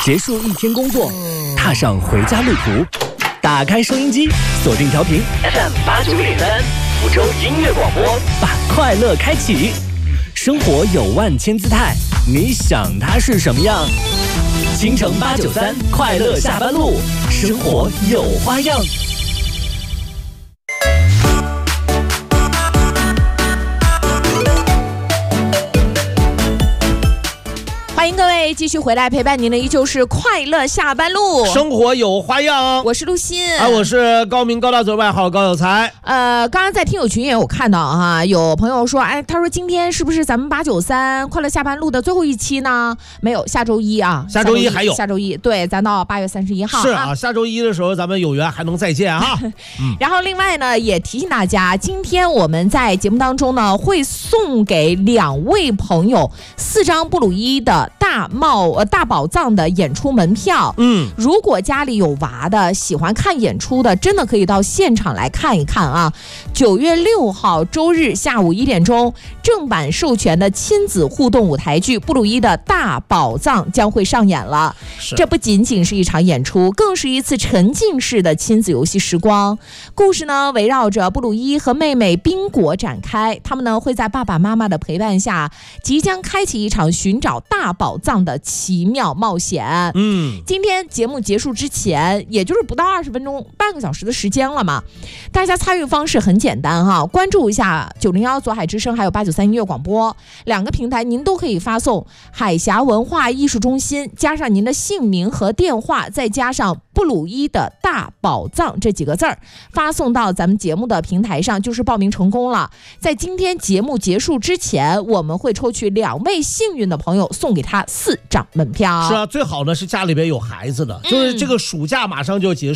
结束一天工作，踏上回家路途，打开收音机，锁定调频 FM89.3，福州音乐广播，把快乐开启。生活有万千姿态，你想它是什么样？京城893快乐下班路，生活有花样。 欢迎各位继续回来陪伴您的依旧是快乐下班路， 生活有花样。 我是陆欣我是高明高大嘴，外号高有才。 刚刚在听友群也有看到哈，有朋友说，他说今天是不是咱们893快乐下班路的最后一期呢？没有，下周一啊， 下周一还有， 下周一对，咱到8月31号。 是啊，下周一的时候咱们有缘还能再见哈。 然后另外呢，也提醒大家，今天我们在节目当中呢，会送给2位朋友4张布鲁伊的大宝藏的演出门票。如果家里有娃的，喜欢看演出的，真的可以到现场来看一看啊。9月6号周日下午1点钟，正版授权的亲子互动舞台剧《布鲁伊的大宝藏》将会上演了。这不仅仅是一场演出，更是一次沉浸式的亲子游戏时光。故事呢，围绕着布鲁伊和妹妹宾果展开，他们呢会在爸爸妈妈的陪伴下，即将开启一场寻找大宝藏的奇妙冒险。今天节目结束之前，也就是不到20分钟，半个小时的时间了嘛。大家参与方式很简单哈，关注一下901左海之声还有893音乐广播2个平台，您都可以发送海峡文化艺术中心，加上您的姓名和电话，再加上布鲁伊的大宝藏这几个字儿，发送到咱们节目的平台上，就是报名成功了。在今天节目结束之前，我们会抽取2位幸运的朋友，送给他4张门票。 是啊，最好呢是家里边有孩子的，就是这个暑假马上就要结束。